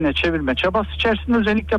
çevirme çabası içerisinde özellikle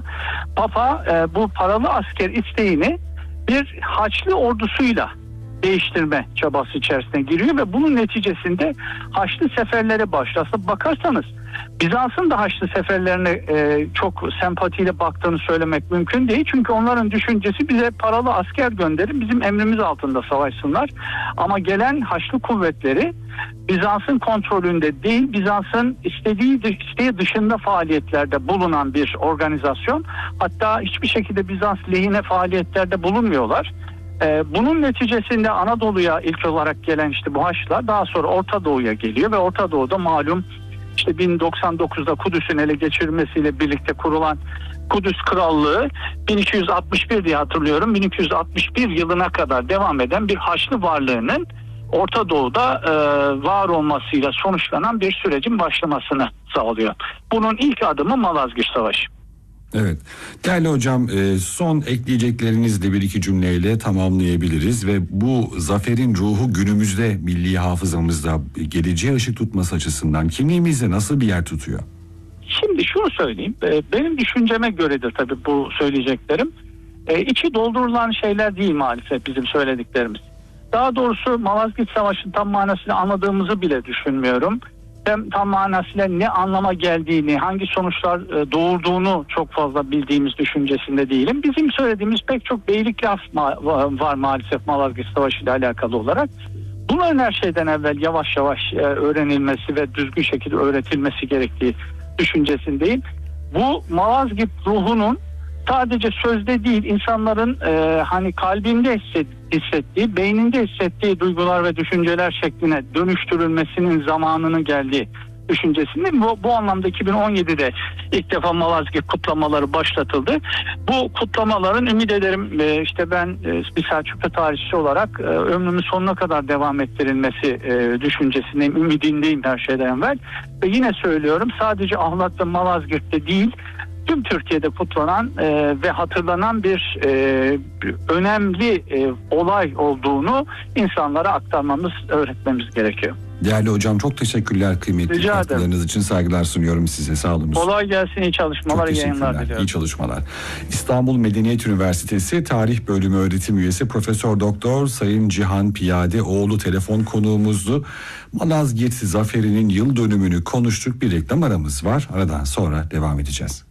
Papa bu paralı asker isteğini bir Haçlı ordusuyla değiştirme çabası içerisine giriyor ve bunun neticesinde Haçlı seferlere başlıyor. Aslında bakarsanız Bizans'ın da Haçlı seferlerine çok sempatiyle baktığını söylemek mümkün değil. Çünkü onların düşüncesi bize paralı asker gönderin, bizim emrimiz altında savaşsınlar. Ama gelen Haçlı kuvvetleri Bizans'ın kontrolünde değil, Bizans'ın isteği dışında faaliyetlerde bulunan bir organizasyon. Hatta hiçbir şekilde Bizans lehine faaliyetlerde bulunmuyorlar. Bunun neticesinde Anadolu'ya ilk olarak gelen işte bu Haçlılar daha sonra Orta Doğu'ya geliyor ve Orta Doğu'da malum işte 1099'da Kudüs'ün ele geçirilmesiyle birlikte kurulan Kudüs Krallığı 1261 diye hatırlıyorum. 1261 yılına kadar devam eden bir Haçlı varlığının Orta Doğu'da var olmasıyla sonuçlanan bir sürecin başlamasını sağlıyor. Bunun ilk adımı Malazgirt Savaşı. Evet. Değerli hocam, son ekleyeceklerinizle bir iki cümleyle tamamlayabiliriz ve bu zaferin ruhu günümüzde milli hafızamızda geleceğe ışık tutması açısından kimliğimizde nasıl bir yer tutuyor? Şimdi şunu söyleyeyim. Benim düşünceme göredir tabii bu söyleyeceklerim. İçi doldurulan şeyler değil maalesef bizim söylediklerimiz. Daha doğrusu Malazgirt Savaşı'nın tam manasıyla anladığımızı bile düşünmüyorum. Tam manasıyla ne anlama geldiğini, hangi sonuçlar doğurduğunu çok fazla bildiğimiz düşüncesinde değilim. Bizim söylediğimiz pek çok beylik laf var maalesef Malazgirt Savaşı ile alakalı olarak. Bunların her şeyden evvel yavaş yavaş öğrenilmesi ve düzgün şekilde öğretilmesi gerektiği düşüncesindeyim. Bu Malazgirt ruhunun sadece sözde değil, insanların hani kalbinde hissettiği, beyninde hissettiği duygular ve düşünceler şekline dönüştürülmesinin zamanının geldiği düşüncesinde. Bu anlamda 2017'de ilk defa Malazgirt kutlamaları başlatıldı. Bu kutlamaların ümit ederim işte ben bir Selçuklu tarihçisi olarak ömrümün sonuna kadar devam ettirilmesi düşüncesindeyim, ümidindeyim her şeyden evvel. Ve yine söylüyorum, sadece Ahlat'ta, Malazgirt'te değil, tüm Türkiye'de kutlanan ve hatırlanan bir önemli olay olduğunu insanlara aktarmamız, öğretmemiz gerekiyor. Değerli hocam, çok teşekkürler, kıymetli katkılarınız için saygılar sunuyorum size. Sağ olun. Kolay gelsin, iyi çalışmalar, iyi yayınlar diliyorum. İyi çalışmalar. İstanbul Medeniyet Üniversitesi Tarih Bölümü öğretim üyesi Profesör Doktor Sayın Cihan Piyadeoğlu telefon konuğumuzdu. Malazgirt Zaferi'nin yıl dönümünü konuştuk. Bir reklam aramız var. Aradan sonra devam edeceğiz.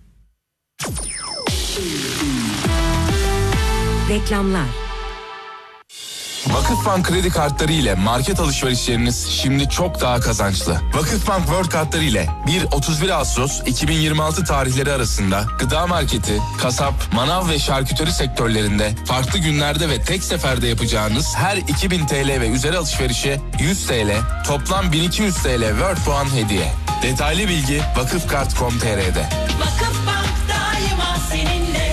Reklamlar. Vakıfbank kredi kartları ile market alışverişleriniz şimdi çok daha kazançlı. Vakıfbank World kartları ile 1-31 Ağustos 2026 tarihleri arasında gıda marketi, kasap, manav ve şarküteri sektörlerinde farklı günlerde ve tek seferde yapacağınız her 2000 TL ve üzeri alışverişe 100 TL, toplam 1200 TL World puan hediye. Detaylı bilgi vakıfkart.com.tr'de. Vakıfbank daima seninle.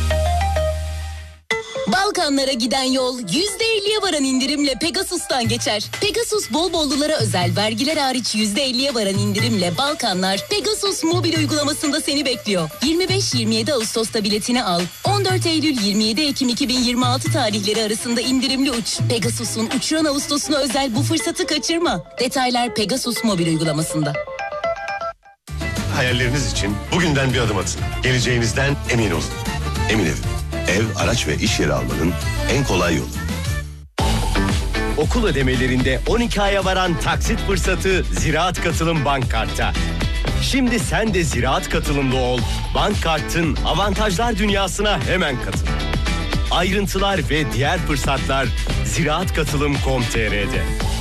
Balkanlara giden yol %50'ye varan indirimle Pegasus'tan geçer. Pegasus bol bollulara özel vergiler hariç %50'ye varan indirimle Balkanlar Pegasus mobil uygulamasında seni bekliyor. 25-27 Ağustos'ta biletini al. 14 Eylül-27 Ekim 2026 tarihleri arasında indirimli uç. Pegasus'un uçuran Ağustos'una özel bu fırsatı kaçırma. Detaylar Pegasus mobil uygulamasında. Hayalleriniz için bugünden bir adım atın. Geleceğinizden emin olun. Emin Ev. Ev, araç ve iş yeri almanın en kolay yolu. Okul ödemelerinde 12 aya varan taksit fırsatı Ziraat Katılım Bank Kart'ta. Şimdi sen de Ziraat Katılımlı ol. Bank Kart'ın avantajlar dünyasına hemen katıl. Ayrıntılar ve diğer fırsatlar ziraatkatılım.com.tr'de.